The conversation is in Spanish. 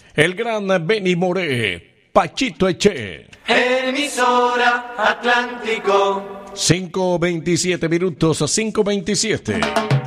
el gran Benny Moré, Pachito Eche. Emisora Atlántico. 5:27 minutos, 5:27.